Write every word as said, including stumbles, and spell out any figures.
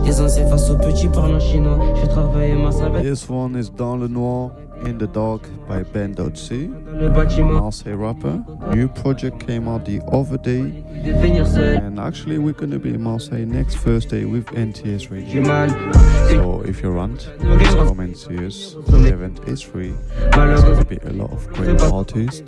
This one is Dans le Noir in the Dark by Ben Dotzi, Marseille rapper. New project came out the other day, and actually we're gonna be in Marseille next Thursday with N T S Radio. So if you're around, please come and see us. The event is free. There's gonna be a lot of great artists.